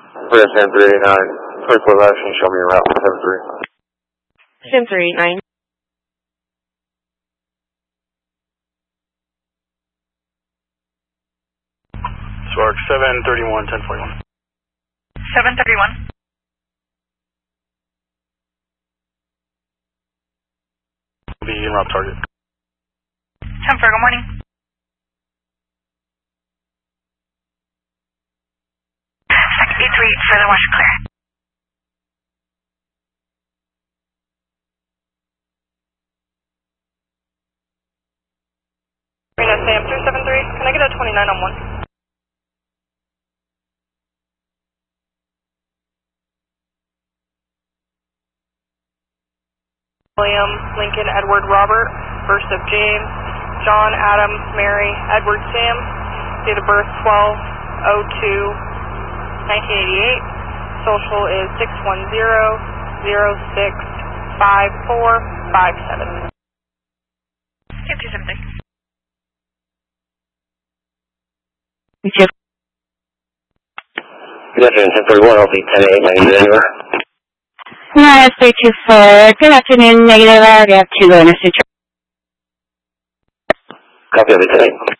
For Sam 389, first level action, show me your route, 73. Sam 389. Spark 731, 1041. 731. Be en route target. 10-4, good morning. Second 838, further wash clear. Sam 373, can I get a 29 on 1? William, Lincoln, Edward, Robert, first of James, John, Adam, Mary, Edward, Sam, date of birth 12/02/1988, social is 610-06-5457. Sam 273. Good afternoon, 1041, I'll be 10-8, anywhere. United 324, good afternoon, negative, we have 2 going to Sutra. Copy of it, 10-8.